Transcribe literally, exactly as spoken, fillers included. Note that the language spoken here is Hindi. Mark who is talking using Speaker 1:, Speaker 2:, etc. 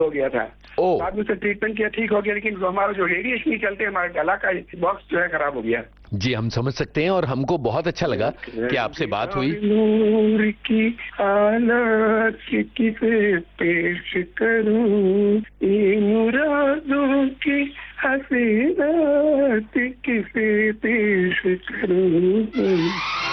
Speaker 1: हो गया था।
Speaker 2: ओ।
Speaker 1: बाद में उसे ट्रीटमेंट किया, ठीक हो गया, लेकिन जो हमारा जो रेडिएशन चलते हमारे गला का बॉक्स जो है खराब हो गया।
Speaker 2: जी हम समझ सकते हैं और हमको बहुत अच्छा लगा कि आपसे बात हुई।
Speaker 1: नूर की हालत किसे पेश करूं, ये मुरादों की हसीनात किसे पेश करूं।